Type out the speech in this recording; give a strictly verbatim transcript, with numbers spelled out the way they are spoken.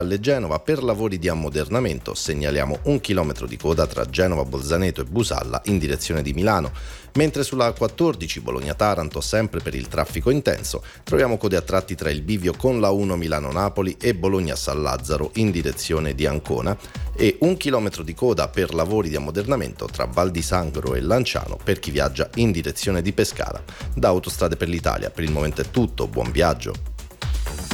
Genova per lavori di ammodernamento. Segnaliamo un chilometro di coda tra Genova, Bolzaneto e Busalla in direzione di Milano, mentre sulla A quattordici Bologna-Taranto, sempre per il traffico intenso, troviamo code a tratti tra il bivio con la uno Milano-Napoli e Bologna-San Lazzaro in direzione di Ancona e un chilometro di coda per lavori di ammodernamento tra Val di Sangro e Lanciano per chi viaggia in direzione di Pescara. Da Autostrade per l'Italia per il momento è tutto, buon viaggio.